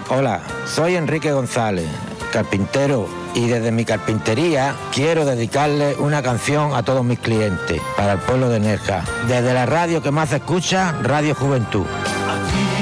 Hola, soy Enrique González, carpintero, y desde mi carpintería quiero dedicarle una canción a todos mis clientes, para el pueblo de Nerja. Desde la radio que más se escucha, Radio Juventud.